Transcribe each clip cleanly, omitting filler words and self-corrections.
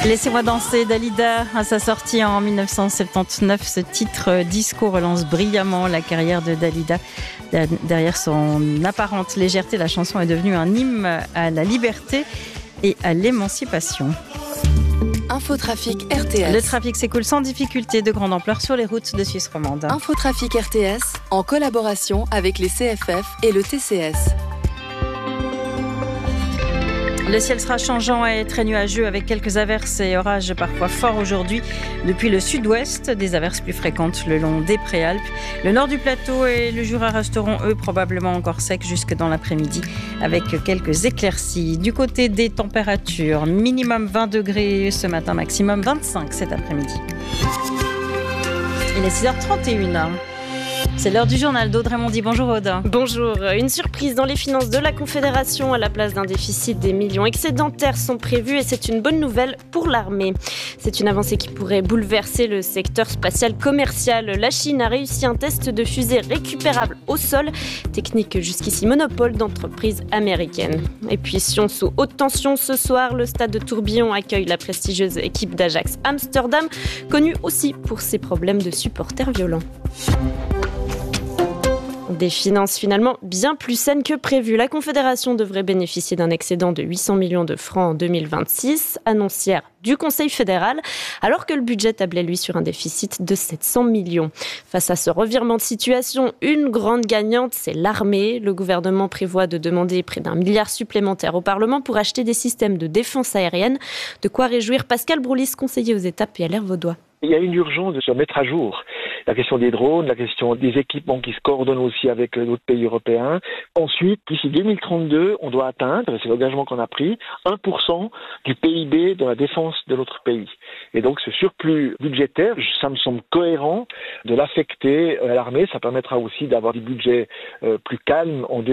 Laissez-moi danser Dalida, à sa sortie en 1979, ce titre disco relance brillamment la carrière de Dalida. Derrière son apparente légèreté, la chanson est devenue un hymne à la liberté et à l'émancipation. Infotrafic RTS. Le trafic s'écoule sans difficulté de grande ampleur sur les routes de Suisse romande. Infotrafic RTS en collaboration avec les CFF et le TCS. Le ciel sera changeant et très nuageux avec quelques averses et orages parfois forts aujourd'hui. Depuis le sud-ouest, des averses plus fréquentes le long des Préalpes. Le nord du plateau et le Jura resteront, eux, probablement encore secs jusque dans l'après-midi avec quelques éclaircies. Du côté des températures, minimum 20 degrés ce matin, maximum 25 cet après-midi. Il est 6h31. C'est l'heure du journal d'Audrey Mondy. Bonjour Aude. Bonjour. Une surprise dans les finances de la Confédération. À la place d'un déficit, des millions excédentaires sont prévus et c'est une bonne nouvelle pour l'armée. C'est une avancée qui pourrait bouleverser le secteur spatial commercial. La Chine a réussi un test de fusée récupérable au sol, technique jusqu'ici monopole d'entreprises américaines. Et puis Sion sous haute tension ce soir, le stade de Tourbillon accueille la prestigieuse équipe d'Ajax Amsterdam, connue aussi pour ses problèmes de supporters violents. Des finances finalement bien plus saines que prévu. La Confédération devrait bénéficier d'un excédent de 800 millions de francs en 2026, annonce hier du Conseil fédéral, alors que le budget tablait lui sur un déficit de 700 millions. Face à ce revirement de situation, une grande gagnante, c'est l'armée. Le gouvernement prévoit de demander près d'1 milliard supplémentaire au Parlement pour acheter des systèmes de défense aérienne. De quoi réjouir Pascal Broulis, conseiller aux États PLR vaudois. Il y a une urgence de se mettre à jour. La question des drones, la question des équipements qui se coordonnent aussi avec d'autres pays européens. Ensuite, d'ici 2032, on doit atteindre, c'est l'engagement qu'on a pris, 1% du PIB de la défense de notre pays. Et donc ce surplus budgétaire, ça me semble cohérent de l'affecter à l'armée. Ça permettra aussi d'avoir des budgets plus calmes en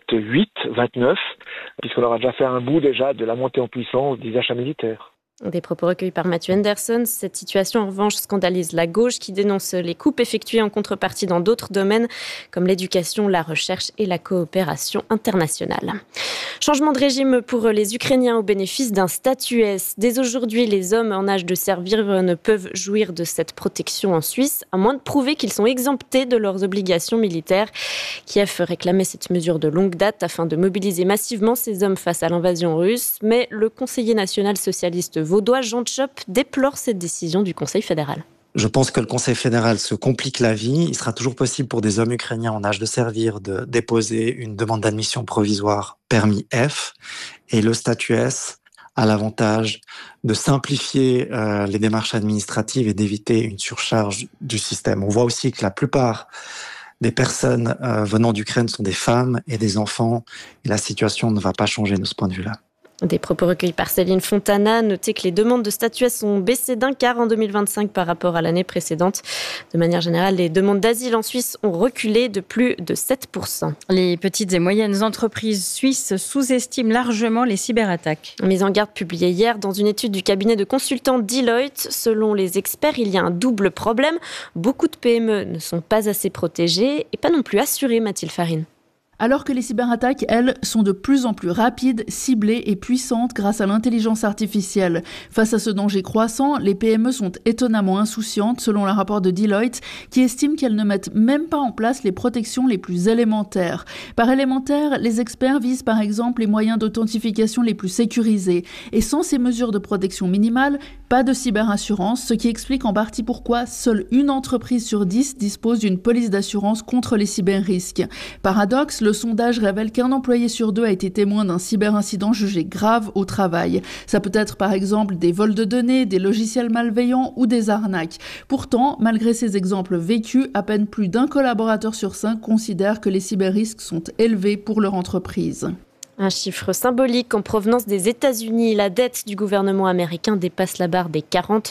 2028-29, puisqu'on aura déjà fait un bout déjà de la montée en puissance des achats militaires. Des propos recueillis par Mathieu Henderson. Cette situation, en revanche, scandalise la gauche qui dénonce les coupes effectuées en contrepartie dans d'autres domaines comme l'éducation, la recherche et la coopération internationale. Changement de régime pour les Ukrainiens au bénéfice d'un statut S. Dès aujourd'hui, les hommes en âge de servir ne peuvent jouir de cette protection en Suisse, à moins de prouver qu'ils sont exemptés de leurs obligations militaires. Kiev réclamait cette mesure de longue date afin de mobiliser massivement ces hommes face à l'invasion russe, mais le conseiller national socialiste vaudois Jean Tchop déplore cette décision du Conseil fédéral. Je pense que le Conseil fédéral se complique la vie. Il sera toujours possible pour des hommes ukrainiens en âge de servir de déposer une demande d'admission provisoire permis F. Et le statut S a l'avantage de simplifier les démarches administratives et d'éviter une surcharge du système. On voit aussi que la plupart des personnes venant d'Ukraine sont des femmes et des enfants. Et la situation ne va pas changer de ce point de vue-là. Des propos recueillis par Céline Fontana. Notez que les demandes de statut S ont baissé d'un quart en 2025 par rapport à l'année précédente. De manière générale, les demandes d'asile en Suisse ont reculé de plus de 7%. Les petites et moyennes entreprises suisses sous-estiment largement les cyberattaques. Mise en garde publiée hier dans une étude du cabinet de consultants Deloitte. Selon les experts, il y a un double problème. Beaucoup de PME ne sont pas assez protégées et pas non plus assurées, Mathilde Farine. Alors que les cyberattaques, elles, sont de plus en plus rapides, ciblées et puissantes grâce à l'intelligence artificielle. Face à ce danger croissant, les PME sont étonnamment insouciantes, selon le rapport de Deloitte, qui estime qu'elles ne mettent même pas en place les protections les plus élémentaires. Par élémentaire, les experts visent par exemple les moyens d'authentification les plus sécurisés. Et sans ces mesures de protection minimale, pas de cyberassurance, ce qui explique en partie pourquoi seule une entreprise sur 10 dispose d'une police d'assurance contre les cyberrisques. Paradoxe, le sondage révèle qu'un employé sur 2 a été témoin d'un cyberincident jugé grave au travail. Ça peut être par exemple des vols de données, des logiciels malveillants ou des arnaques. Pourtant, malgré ces exemples vécus, à peine plus d'1 collaborateur sur 5 considère que les cyberrisques sont élevés pour leur entreprise. Un chiffre symbolique en provenance des États-Unis. La dette du gouvernement américain dépasse la barre des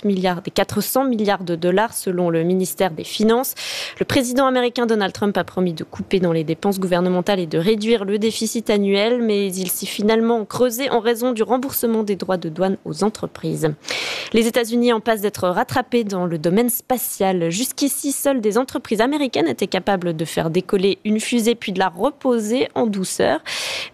400 milliards de dollars selon le ministère des Finances. Le président américain Donald Trump a promis de couper dans les dépenses gouvernementales et de réduire le déficit annuel, mais il s'est finalement creusé en raison du remboursement des droits de douane aux entreprises. Les États-Unis en passent d'être rattrapés dans le domaine spatial. Jusqu'ici, seules des entreprises américaines étaient capables de faire décoller une fusée puis de la reposer en douceur. Mais hier,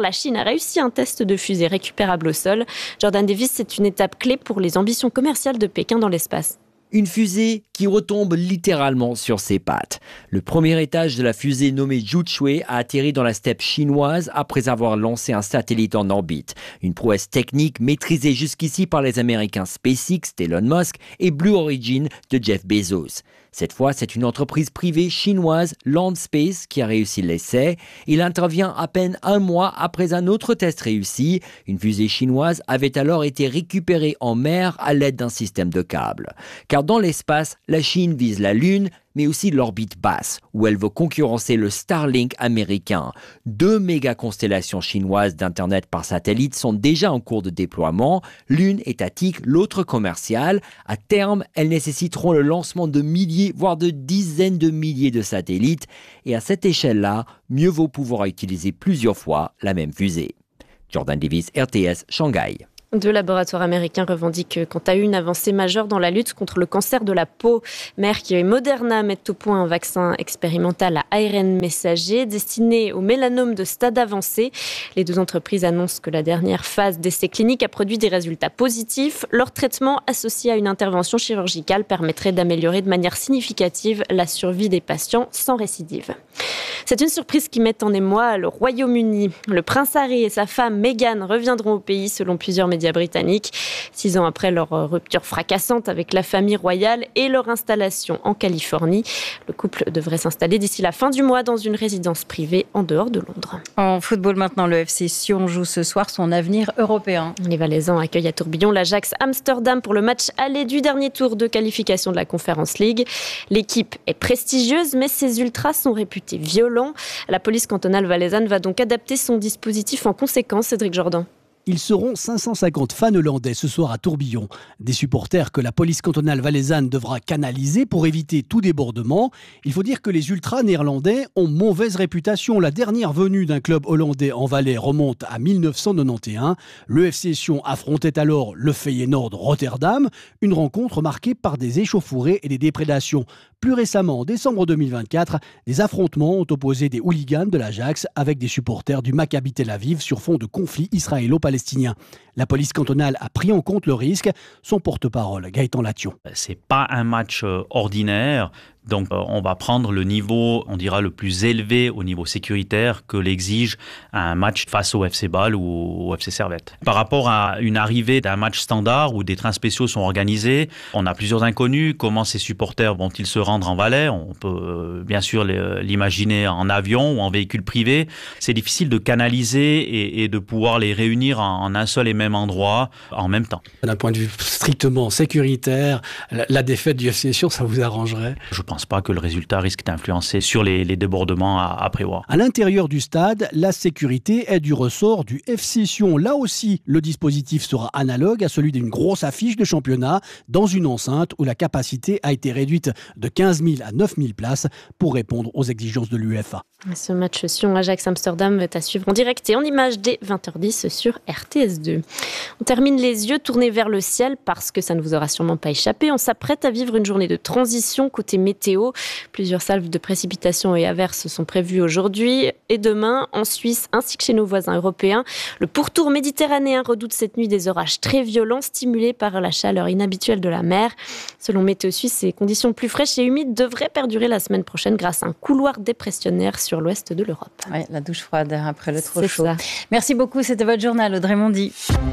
la Chine a réussi un test de fusée récupérable au sol. Jordan Davis, c'est une étape clé pour les ambitions commerciales de Pékin dans l'espace. Une fusée qui retombe littéralement sur ses pattes. Le premier étage de la fusée nommée Zhuchuan a atterri dans la steppe chinoise après avoir lancé un satellite en orbite. Une prouesse technique maîtrisée jusqu'ici par les Américains SpaceX d'Elon Musk et Blue Origin de Jeff Bezos. Cette fois, c'est une entreprise privée chinoise, Landspace, qui a réussi l'essai. Il intervient à peine un mois après un autre test réussi. Une fusée chinoise avait alors été récupérée en mer à l'aide d'un système de câbles. Car dans l'espace, la Chine vise la Lune, mais aussi l'orbite basse, où elle veut concurrencer le Starlink américain. 2 méga-constellations chinoises d'Internet par satellite sont déjà en cours de déploiement. L'une étatique, l'autre commerciale. À terme, elles nécessiteront le lancement de milliers, voire de dizaines de milliers de satellites. Et à cette échelle-là, mieux vaut pouvoir utiliser plusieurs fois la même fusée. Jordan Davis, RTS, Shanghai. 2 laboratoires américains revendiquent quant à une avancée majeure dans la lutte contre le cancer de la peau. Merck et Moderna mettent au point un vaccin expérimental à ARN messager destiné au mélanome de stade avancé. Les 2 entreprises annoncent que la dernière phase d'essai clinique a produit des résultats positifs. Leur traitement associé à une intervention chirurgicale permettrait d'améliorer de manière significative la survie des patients sans récidive. C'est une surprise qui met en émoi le Royaume-Uni. Le prince Harry et sa femme Meghan reviendront au pays selon plusieurs médias britanniques. 6 ans après leur rupture fracassante avec la famille royale et leur installation en Californie. Le couple devrait s'installer d'ici la fin du mois dans une résidence privée en dehors de Londres. En football maintenant, le FC Sion joue ce soir son avenir européen. Les Valaisans accueillent à Tourbillon l'Ajax Amsterdam pour le match aller du dernier tour de qualification de la Conference League. L'équipe est prestigieuse, mais ses ultras sont réputés violents. La police cantonale valaisanne va donc adapter son dispositif en conséquence, Cédric Jordan. Ils seront 550 fans hollandais ce soir à Tourbillon. Des supporters que la police cantonale valaisanne devra canaliser pour éviter tout débordement. Il faut dire que les ultras néerlandais ont mauvaise réputation. La dernière venue d'un club hollandais en Valais remonte à 1991. Le FC Sion affrontait alors le Feyenoord Rotterdam. Une rencontre marquée par des échauffourées et des déprédations. Plus récemment, en décembre 2024, des affrontements ont opposé des hooligans de l'Ajax avec des supporters du Maccabi Tel Aviv sur fond de conflit israélo-palestinien. La police cantonale a pris en compte le risque. Son porte-parole, Gaëtan Lation. C'est pas un match ordinaire. Donc on va prendre le niveau, on dira le plus élevé au niveau sécuritaire que l'exige un match face au FC Bâle ou au FC Servette. Par rapport à une arrivée d'un match standard où des trains spéciaux sont organisés, on a plusieurs inconnus. Comment ces supporters vont-ils se rendre en Valais ? On peut bien sûr l'imaginer en avion ou en véhicule privé. C'est difficile de canaliser et de pouvoir les réunir en un seul et même endroit en même temps. D'un point de vue strictement sécuritaire, la défaite du FC Sion, ça vous arrangerait ? Je pense pas que le résultat risque d'influencer sur les débordements à prévoir. À l'intérieur du stade, la sécurité est du ressort du FC Sion. Là aussi, le dispositif sera analogue à celui d'une grosse affiche de championnat dans une enceinte où la capacité a été réduite de 15 000 à 9 000 places pour répondre aux exigences de l'UEFA. Ce match Sion-Ajax Amsterdam est à suivre en direct et en images dès 20h10 sur RTS2. On termine les yeux tournés vers le ciel parce que ça ne vous aura sûrement pas échappé. On s'apprête à vivre une journée de transition côté météo. Plusieurs salves de précipitations et averses sont prévues aujourd'hui et demain en Suisse ainsi que chez nos voisins européens. Le pourtour méditerranéen redoute cette nuit des orages très violents stimulés par la chaleur inhabituelle de la mer. Selon Météo Suisse, ces conditions plus fraîches et humides devraient perdurer la semaine prochaine grâce à un couloir dépressionnaire sur l'ouest de l'Europe. Ouais, la douche froide après le trop C'est chaud. ça. Merci beaucoup, c'était votre journal, Audrey Mondy.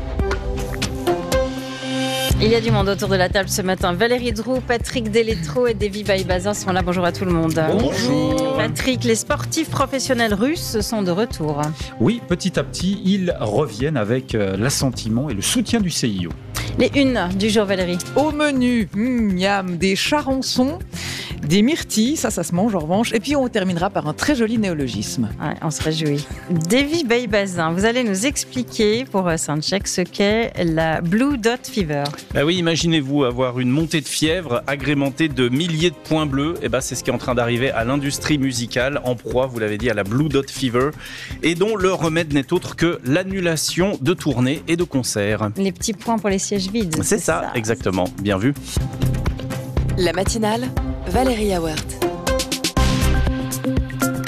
Il y a du monde autour de la table ce matin. Valérie Droux, Patrick Deletro et Davy Baïbaza sont là. Bonjour à tout le monde. Bonjour. Patrick, les sportifs professionnels russes sont de retour. Oui, petit à petit, ils reviennent avec l'assentiment et le soutien du CIO. Les unes du jour, Valérie. Au menu, miam, des charançons, des myrtilles, ça se mange en revanche. Et puis on terminera par un très joli néologisme. Ouais, on se réjouit. Davy Baïbazin, vous allez nous expliquer pour Soundcheck ce qu'est la Blue Dot Fever. Bah oui, imaginez-vous avoir une montée de fièvre agrémentée de milliers de points bleus. Et c'est ce qui est en train d'arriver à l'industrie musicale, en proie, vous l'avez dit, à la Blue Dot Fever, et dont le remède n'est autre que l'annulation de tournées et de concerts. Les petits points pour les sièges vides. C'est ça, exactement. Bien vu. La matinale, Valérie Awert. Sport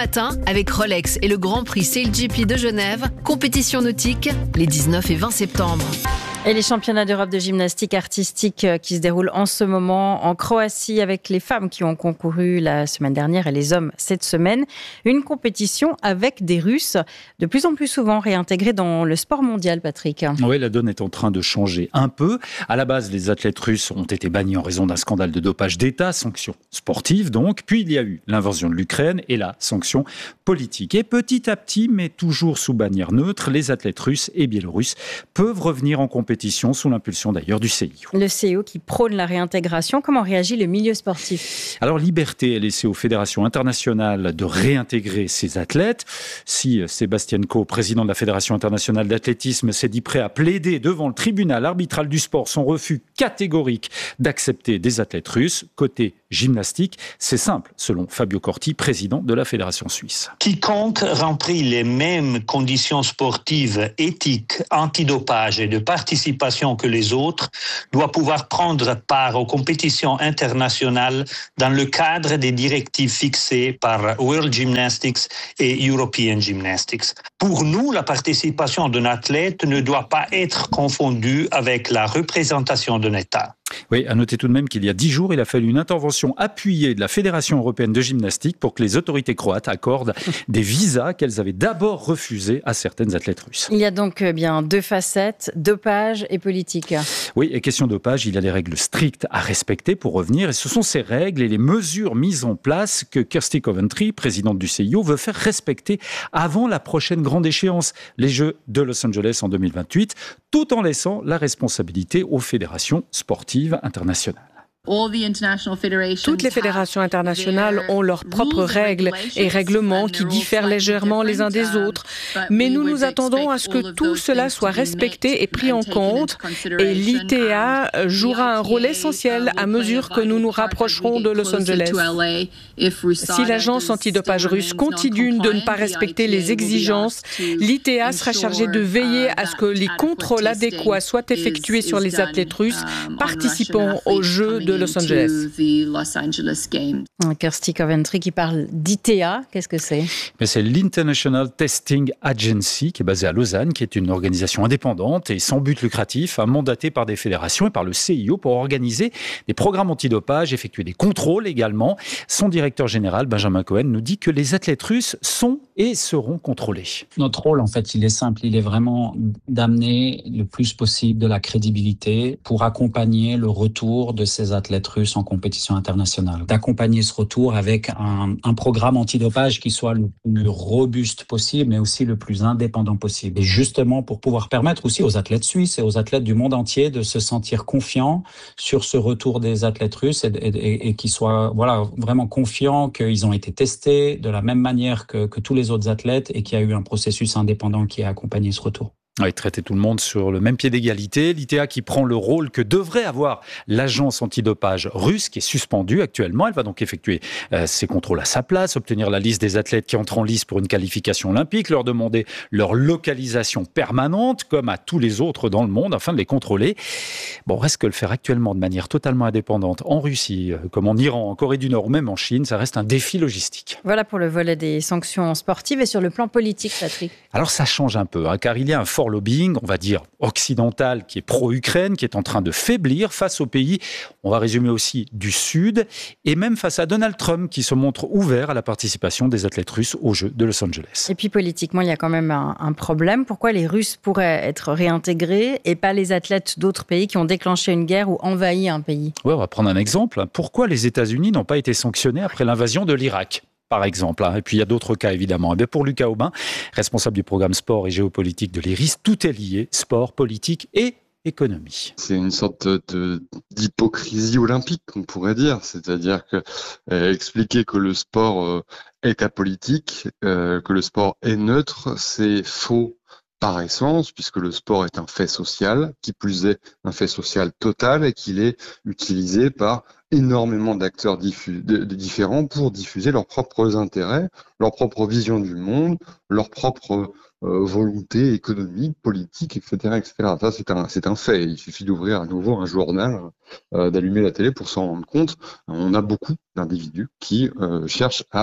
matin avec Rolex et le Grand Prix SailGP de Genève, compétition nautique les 19 et 20 septembre. Et les championnats d'Europe de gymnastique artistique qui se déroulent en ce moment en Croatie avec les femmes qui ont concouru la semaine dernière et les hommes cette semaine. Une compétition avec des Russes de plus en plus souvent réintégrés dans le sport mondial, Patrick. Oui, la donne est en train de changer un peu. À la base, les athlètes russes ont été bannis en raison d'un scandale de dopage d'État, sanction sportive donc. Puis il y a eu l'invasion de l'Ukraine et la sanction politique. Et petit à petit, mais toujours sous bannière neutre, les athlètes russes et biélorusses peuvent revenir en compétition sous l'impulsion d'ailleurs du CIO. Le CIO qui prône la réintégration, comment réagit le milieu sportif ? Alors Liberté a laissé aux fédérations internationales de réintégrer ces athlètes. Si Sébastien Coe, président de la Fédération internationale d'athlétisme, s'est dit prêt à plaider devant le tribunal arbitral du sport son refus catégorique d'accepter des athlètes russes, côté gymnastique, c'est simple, selon Fabio Corti, président de la Fédération suisse. Quiconque remplit les mêmes conditions sportives, éthiques, antidopage et de participation que les autres doit pouvoir prendre part aux compétitions internationales dans le cadre des directives fixées par World Gymnastics et European Gymnastics. Pour nous, la participation d'un athlète ne doit pas être confondue avec la représentation d'un État. Oui, à noter tout de même qu'il y a 10 jours, il a fallu une intervention appuyée de la Fédération européenne de gymnastique pour que les autorités croates accordent des visas qu'elles avaient d'abord refusés à certaines athlètes russes. Il y a donc bien deux facettes, dopage et politique. Oui, et question dopage, il y a des règles strictes à respecter pour revenir. Et ce sont ces règles et les mesures mises en place que Kirsty Coventry, présidente du CIO, veut faire respecter avant la prochaine grande échéance, les Jeux de Los Angeles en 2028, tout en laissant la responsabilité aux fédérations sportives internationales. Toutes les fédérations internationales ont leurs propres règles et règlements qui diffèrent légèrement les uns des autres, mais nous nous attendons à ce que tout cela soit respecté et pris en compte, et l'ITA jouera un rôle essentiel à mesure que nous nous rapprocherons de Los Angeles. Si l'agence antidopage russe continue de ne pas respecter les exigences, l'ITA sera chargée de veiller à ce que les contrôles adéquats soient effectués sur les athlètes russes participant aux Jeux de Los Angeles. Kirsty Coventry qui parle d'ITA, qu'est-ce que c'est ? Mais c'est l'International Testing Agency qui est basée à Lausanne, qui est une organisation indépendante et sans but lucratif, mandatée par des fédérations et par le CIO pour organiser des programmes antidopage, effectuer des contrôles également. Son directeur général, Benjamin Cohen, nous dit que les athlètes russes sont et seront contrôlés. Notre rôle, en fait, il est simple. Il est vraiment d'amener le plus possible de la crédibilité pour accompagner le retour de ces athlètes russes en compétition internationale. D'accompagner ce retour avec un programme antidopage qui soit le plus robuste possible, mais aussi le plus indépendant possible. Et justement, pour pouvoir permettre aussi aux athlètes suisses et aux athlètes du monde entier de se sentir confiants sur ce retour des athlètes russes et qu'ils soient vraiment confiants qu'ils ont été testés de la même manière que tous les autres athlètes et qu'il y a eu un processus indépendant qui a accompagné ce retour. Oui, traiter tout le monde sur le même pied d'égalité. L'ITA qui prend le rôle que devrait avoir l'agence antidopage russe qui est suspendue actuellement. Elle va donc effectuer ses contrôles à sa place, obtenir la liste des athlètes qui entrent en lice pour une qualification olympique, leur demander leur localisation permanente, comme à tous les autres dans le monde, afin de les contrôler. Bon, reste que le faire actuellement de manière totalement indépendante en Russie, comme en Iran, en Corée du Nord ou même en Chine, ça reste un défi logistique. Voilà pour le volet des sanctions sportives et sur le plan politique, Patrick. Alors ça change un peu, car il y a un fort lobbying, on va dire occidental, qui est pro-Ukraine, qui est en train de faiblir face aux pays, on va résumer aussi, du Sud, et même face à Donald Trump, qui se montre ouvert à la participation des athlètes russes aux Jeux de Los Angeles. Et puis politiquement, il y a quand même un problème. Pourquoi les Russes pourraient être réintégrés et pas les athlètes d'autres pays qui ont déclenché une guerre ou envahi un pays ? Oui, on va prendre un exemple. Pourquoi les États-Unis n'ont pas été sanctionnés après l'invasion de l'Irak ? Par exemple. Et puis il y a d'autres cas évidemment. Et pour Lucas Aubin, responsable du programme sport et géopolitique de l'IRIS, tout est lié, sport, politique et économie. C'est une sorte d'hypocrisie olympique, on pourrait dire. C'est-à-dire que expliquer que le sport est apolitique, que le sport est neutre, c'est faux par essence, puisque le sport est un fait social, qui plus est un fait social total et qu'il est utilisé par énormément d'acteurs différents pour diffuser leurs propres intérêts, leur propre vision du monde, leur propre volonté économique, politique, etc., etc. Ça, c'est un fait. Il suffit d'ouvrir à nouveau un journal, d'allumer la télé pour s'en rendre compte. On a beaucoup d'individus qui cherchent à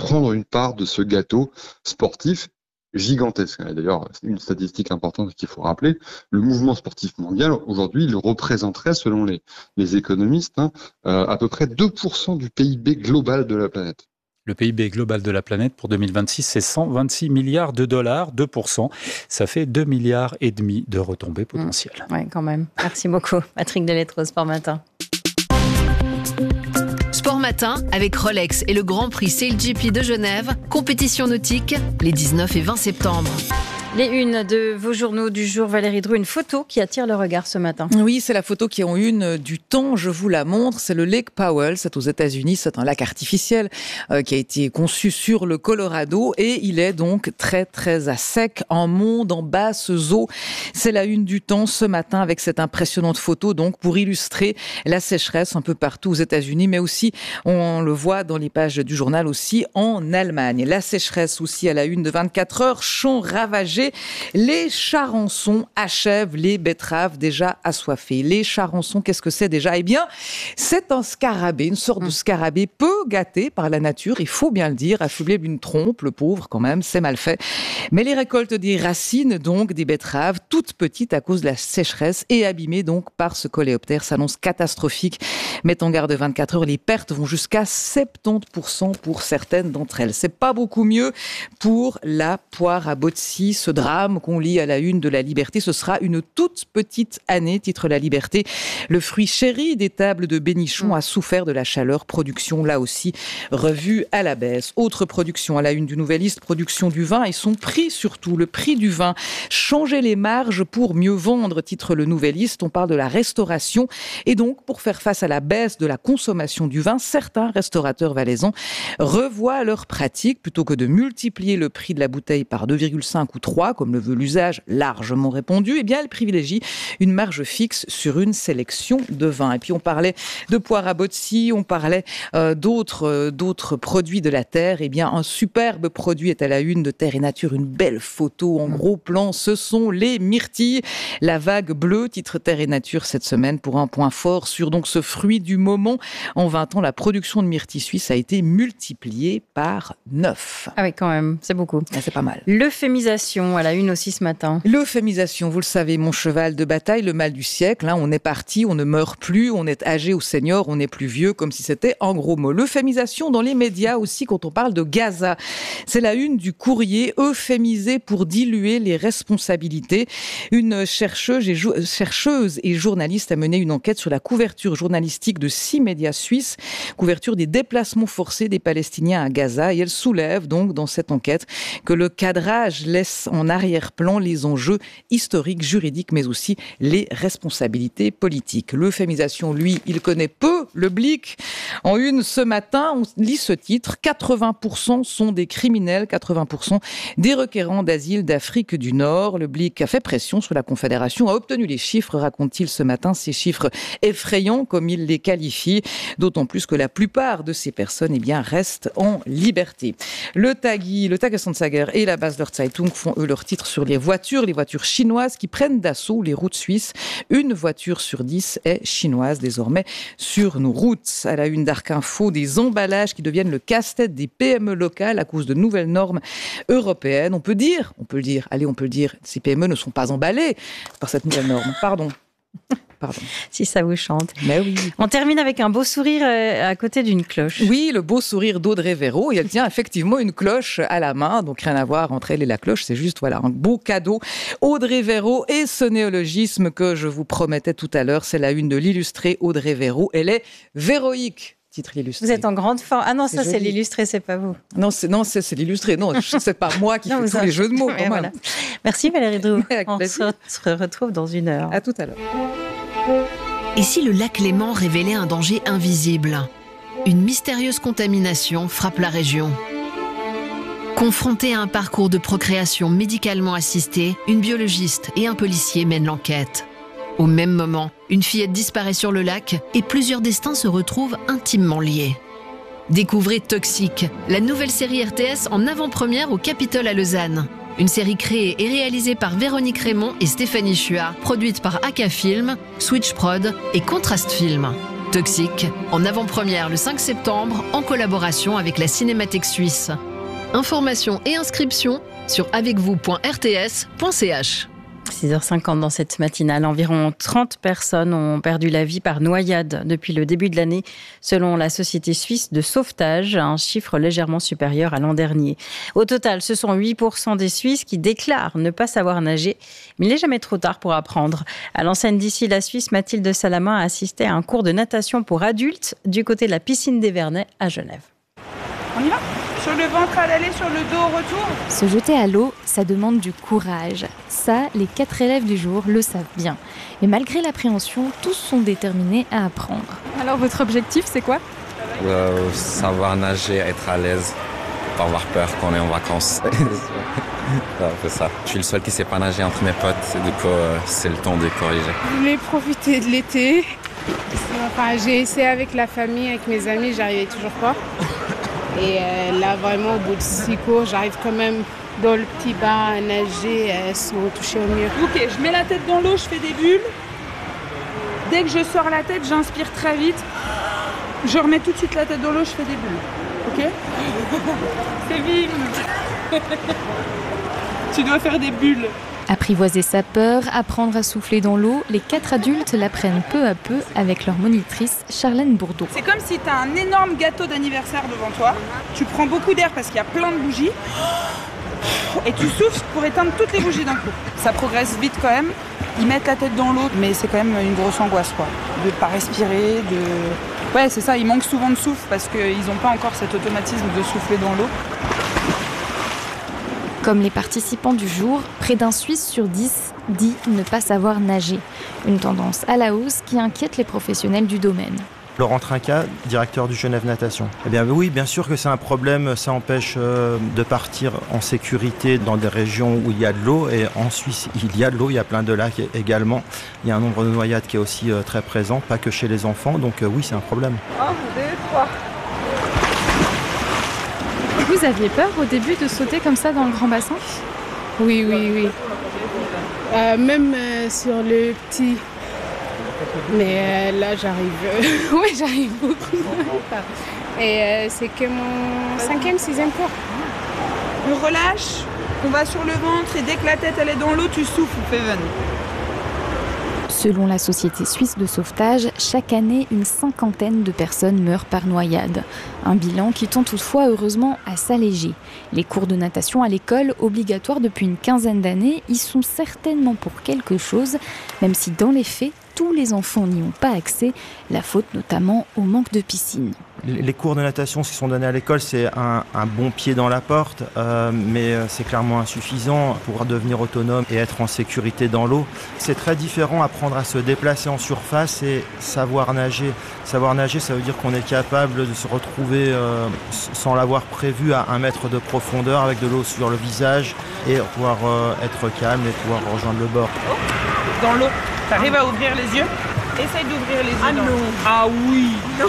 prendre une part de ce gâteau sportif gigantesque. Et d'ailleurs, c'est une statistique importante qu'il faut rappeler. Le mouvement sportif mondial, aujourd'hui, il représenterait, selon les économistes, à peu près 2% du PIB global de la planète. Le PIB global de la planète pour 2026, c'est 126 milliards de dollars, 2%. Ça fait 2,5 milliards de retombées potentielles. Oui, quand même. Merci beaucoup, Patrick Delettre, Sport Matin. Sport Matin avec Rolex et le Grand Prix SailGP de Genève, compétition nautique les 19 et 20 septembre. Les unes de vos journaux du jour, Valérie Dru, une photo qui attire le regard ce matin. Oui, c'est la photo qui est en une du Temps, je vous la montre. C'est le Lake Powell, c'est aux États-Unis, c'est un lac artificiel qui a été conçu sur le Colorado et il est donc très très à sec, en monde, en basses eaux. C'est la une du Temps ce matin avec cette impressionnante photo donc pour illustrer la sécheresse un peu partout aux États-Unis, mais aussi, on le voit dans les pages du journal aussi, en Allemagne. La sécheresse aussi à la une de 24 heures, champs ravagés. Les charançons achèvent les betteraves déjà assoiffées. Les charançons, qu'est-ce que c'est déjà ? Eh bien, c'est un scarabée, une sorte de scarabée peu gâté par la nature, il faut bien le dire, affublé d'une trompe, le pauvre quand même, c'est mal fait. Mais les récoltes des racines, donc des betteraves, toutes petites à cause de la sécheresse et abîmées donc par ce coléoptère, s'annonce catastrophique. Met en garde 24 heures, les pertes vont jusqu'à 70% pour certaines d'entre elles. C'est pas beaucoup mieux pour la poire à Botsy, ce drame qu'on lit à la une de La Liberté. Ce sera une toute petite année, titre La Liberté. Le fruit chéri des tables de Bénichon a souffert de la chaleur. Production, là aussi, revue à la baisse. Autre production à la une du Nouvelliste, production du vin et son prix surtout, le prix du vin. Changer les marges pour mieux vendre, titre Le Nouvelliste. On parle de la restauration. Et donc, pour faire face à la baisse de la consommation du vin, certains restaurateurs valaisans revoient leurs pratiques. Plutôt que de multiplier le prix de la bouteille par 2,5 ou 3, comme le veut l'usage, largement répandu, eh bien, elle privilégie une marge fixe sur une sélection de vins. Et puis, on parlait de poire à Botsy, on parlait d'autres produits de la terre. Eh bien, un superbe produit est à la une de Terre et Nature, une belle photo en gros plan. Ce sont les myrtilles. La vague bleue, titre Terre et Nature cette semaine, pour un point fort sur donc ce fruit du moment. En 20 ans, la production de myrtilles suisses a été multipliée par 9. Ah oui, quand même, c'est beaucoup. Ah, c'est pas mal. L'euphémisation à la une aussi ce matin. L'euphémisation, vous le savez, mon cheval de bataille, le mal du siècle. On est parti, on ne meurt plus, on est âgé ou senior, on est plus vieux, comme si c'était en gros mots. L'euphémisation dans les médias aussi quand on parle de Gaza. C'est la une du Courrier, euphémisé pour diluer les responsabilités. Une chercheuse et journaliste a mené une enquête sur la couverture journalistique de 6 médias suisses, couverture des déplacements forcés des Palestiniens à Gaza. Et elle soulève donc dans cette enquête que le cadrage laisse en arrière-plan les enjeux historiques, juridiques, mais aussi les responsabilités politiques. L'euphémisation, lui, il connaît peu le Blick. En une, ce matin, on lit ce titre, 80% sont des criminels, 80% des requérants d'asile d'Afrique du Nord. Le Blick a fait pression sur la Confédération, a obtenu les chiffres, raconte-t-il ce matin, ces chiffres effrayants, comme il les qualifie, d'autant plus que la plupart de ces personnes, eh bien, restent en liberté. Le Tagesanzeiger et la Basler Zeitung font eux leur titre sur les voitures chinoises qui prennent d'assaut les routes suisses. Une voiture sur 10 est chinoise désormais sur nos routes. À la une d'Arc Info, des emballages qui deviennent le casse-tête des PME locales à cause de nouvelles normes européennes. On peut le dire, ces PME ne sont pas emballées par cette nouvelle norme. Pardon. Si ça vous chante. Mais oui. On termine avec un beau sourire à côté d'une cloche. Oui, le beau sourire d'Audrey Véro. Et elle tient effectivement une cloche à la main. Donc rien à voir entre elle et la cloche. C'est juste un beau cadeau. Audrey Véro et ce néologisme que je vous promettais tout à l'heure. C'est la une de l'illustrée Audrey Véro. Elle est véroïque. Titre illustré. Vous êtes en grande forme. Ah non, ça c'est l'illustré, c'est pas vous. Non, c'est l'illustré. Non, c'est pas moi qui fais tous les jeux de mots. Quand voilà. Merci Valérie Dru. On se retrouve dans 1 heure. À tout à l'heure. Et si le lac Léman révélait un danger invisible ? Une mystérieuse contamination frappe la région. Confrontés à un parcours de procréation médicalement assistée, une biologiste et un policier mènent l'enquête. Au même moment, une fillette disparaît sur le lac et plusieurs destins se retrouvent intimement liés. Découvrez Toxique, la nouvelle série RTS en avant-première au Capitole à Lausanne. Une série créée et réalisée par Véronique Raymond et Stéphanie Chua, produite par Aka Film, Switch Prod et Contrast Film. Toxique, en avant-première le 5 septembre, en collaboration avec la Cinémathèque suisse. Informations et inscriptions sur avecvous.rts.ch. 6h50 dans cette matinale, environ 30 personnes ont perdu la vie par noyade depuis le début de l'année, selon la Société suisse de sauvetage, un chiffre légèrement supérieur à l'an dernier. Au total, ce sont 8% des Suisses qui déclarent ne pas savoir nager, mais il n'est jamais trop tard pour apprendre. À l'enseigne d'ici la Suisse, Mathilde Salamin a assisté à un cours de natation pour adultes du côté de la piscine des Vernets à Genève. On y va ? Sur le ventre à l'aller, sur le dos au retour. Se jeter à l'eau, ça demande du courage. Ça, les 4 élèves du jour le savent bien. Mais malgré l'appréhension, tous sont déterminés à apprendre. Alors votre objectif, c'est quoi ? Savoir nager, être à l'aise, pas avoir peur quand on est en vacances. C'est un peu ça. Je suis le seul qui ne sait pas nager entre mes potes, et du coup, c'est le temps de corriger. Je voulais profiter de l'été. Enfin, j'ai essayé avec la famille, avec mes amis, j'arrivais toujours pas. Et là, vraiment, au bout de 6 cours, j'arrive quand même dans le petit bain à nager sans toucher au mur. Ok, je mets la tête dans l'eau, je fais des bulles. Dès que je sors la tête, j'inspire très vite. Je remets tout de suite la tête dans l'eau, je fais des bulles. Ok ? C'est bim. Tu dois faire des bulles. Apprivoiser sa peur, apprendre à souffler dans l'eau, les 4 adultes l'apprennent peu à peu avec leur monitrice Charlène Bourdeau. C'est comme si tu as un énorme gâteau d'anniversaire devant toi. Tu prends beaucoup d'air parce qu'il y a plein de bougies. Et tu souffles pour éteindre toutes les bougies d'un coup. Ça progresse vite quand même. Ils mettent la tête dans l'eau, mais c'est quand même une grosse angoisse, quoi. De ne pas respirer, Ouais, c'est ça, ils manquent souvent de souffle parce qu'ils n'ont pas encore cet automatisme de souffler dans l'eau. Comme les participants du jour, près d'un Suisse sur 10 dit ne pas savoir nager. Une tendance à la hausse qui inquiète les professionnels du domaine. Laurent Trinca, directeur du Genève Natation. Eh bien oui, bien sûr que c'est un problème, ça empêche de partir en sécurité dans des régions où il y a de l'eau. Et en Suisse, il y a de l'eau, il y a plein de lacs également. Il y a un nombre de noyades qui est aussi très présent, pas que chez les enfants. Donc oui, c'est un problème. 1, 2, 3. Vous aviez peur au début de sauter comme ça dans le grand bassin ? Oui. Même sur le petit. Mais là, j'arrive. Oui, j'arrive beaucoup. Et c'est que mon 5e, 6e cours. On relâche, on va sur le ventre et dès que la tête elle est dans l'eau, tu souffles, Feven. Selon la Société suisse de sauvetage, chaque année, une 50aine de personnes meurent par noyade. Un bilan qui tend toutefois heureusement à s'alléger. Les cours de natation à l'école, obligatoires depuis une quinzaine d'années, y sont certainement pour quelque chose, même si dans les faits, tous les enfants n'y ont pas accès, la faute notamment au manque de piscine. Les cours de natation qui sont donnés à l'école, c'est un bon pied dans la porte, mais c'est clairement insuffisant pour devenir autonome et être en sécurité dans l'eau. C'est très différent apprendre à se déplacer en surface et savoir nager. Savoir nager, ça veut dire qu'on est capable de se retrouver sans l'avoir prévu à 1 mètre de profondeur avec de l'eau sur le visage et pouvoir être calme et pouvoir rejoindre le bord. Dans l'eau, t'arrives à ouvrir les yeux ? Essaye d'ouvrir les yeux. Ah non. Ah oui. Non.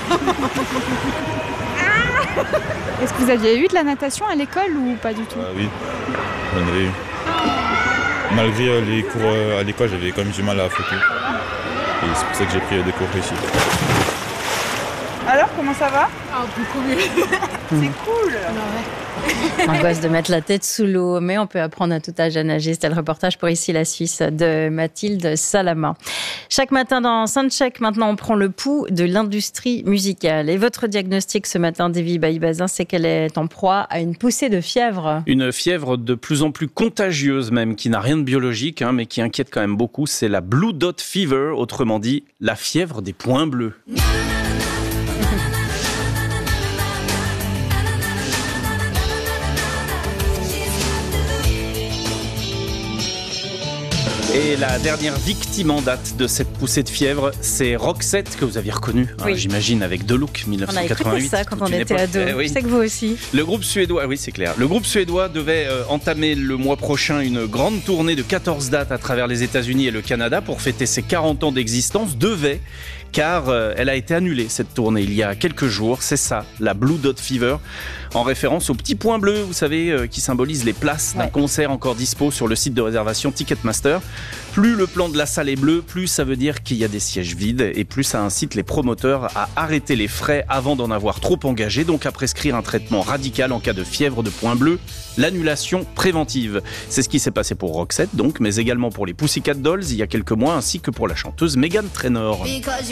Est-ce que vous aviez eu de la natation à l'école ou pas du tout ? Oui, j'en avais eu. Malgré les cours à l'école, j'avais quand même du mal à flotter. Et c'est pour ça que j'ai pris des cours ici. Alors, comment ça va ? Beaucoup mieux. C'est cool. L'angoisse de mettre la tête sous l'eau, mais on peut apprendre à tout âge à nager. C'était le reportage pour Ici la Suisse de Mathilde Salamin. Chaque matin dans Soundcheck, maintenant on prend le pouls de l'industrie musicale. Et votre diagnostic ce matin, Davy Baïbazin, c'est qu'elle est en proie à une poussée de fièvre. Une fièvre de plus en plus contagieuse même, qui n'a rien de biologique, mais qui inquiète quand même beaucoup. C'est la Blue Dot Fever, autrement dit la fièvre des points bleus. Et la dernière victime en date de cette poussée de fièvre, c'est Roxette, que vous aviez reconnu, oui. J'imagine, avec Delouk, 1988. On a écouté ça quand on était ados. Oui. Je sais que vous aussi. Le groupe suédois, oui c'est clair, le groupe suédois devait entamer le mois prochain une grande tournée de 14 dates à travers les États-Unis et le Canada pour fêter ses 40 ans d'existence. Car elle a été annulée, cette tournée, il y a quelques jours. C'est ça, la Blue Dot Fever, en référence au petit point bleu, vous savez, qui symbolise les places d'un concert encore dispo sur le site de réservation Ticketmaster. Plus le plan de la salle est bleu, plus ça veut dire qu'il y a des sièges vides et plus ça incite les promoteurs à arrêter les frais avant d'en avoir trop engagé, donc à prescrire un traitement radical en cas de fièvre de point bleu, l'annulation préventive. C'est ce qui s'est passé pour Roxette donc, mais également pour les Pussycat Dolls il y a quelques mois ainsi que pour la chanteuse Meghan Trainor.